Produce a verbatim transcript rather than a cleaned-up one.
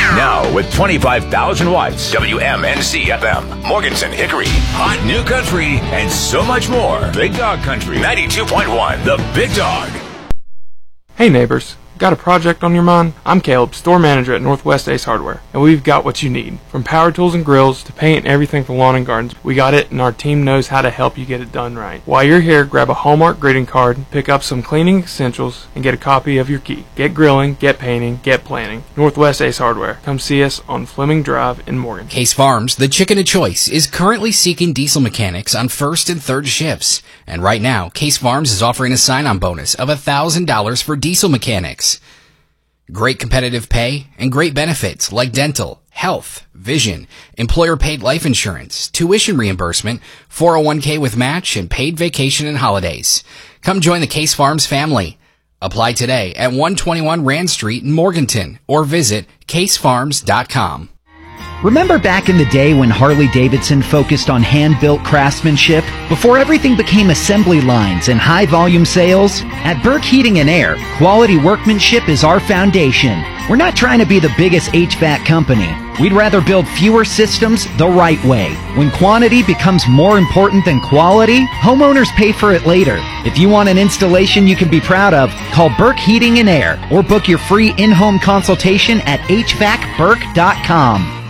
Now with twenty-five thousand watts, W M N C F M, Morganton, Hickory, Hot New Country, and so much more. Big Dog Country, ninety-two point one, The Big Dog. Hey neighbors, got a project on your mind? I'm Caleb, store manager at Northwest Ace Hardware, and we've got what you need. From power tools and grills to paint and everything for lawn and gardens, we got it, and our team knows how to help you get it done right. While you're here, grab a Hallmark greeting card, pick up some cleaning essentials, and get a copy of your key. Get grilling, get painting, get planning. Northwest Ace Hardware. Come see us on Fleming Drive in Morgan. Case Farms, the chicken of choice, is currently seeking diesel mechanics on first and third shifts. And right now, Case Farms is offering a sign-on bonus of one thousand dollars for diesel mechanics. Great competitive pay and great benefits like dental, health, vision, employer-paid life insurance, tuition reimbursement, four oh one k with match, and paid vacation and holidays. Come join the Case Farms family. Apply today at one twenty-one Rand Street in Morganton or visit case farms dot com. Remember back in the day when Harley-Davidson focused on hand-built craftsmanship? Before everything became assembly lines and high-volume sales? At Burke Heating and Air, quality workmanship is our foundation. We're not trying to be the biggest H V A C company. We'd rather build fewer systems the right way. When quantity becomes more important than quality, homeowners pay for it later. If you want an installation you can be proud of, call Burke Heating and Air or book your free in-home consultation at h v a c burke dot com.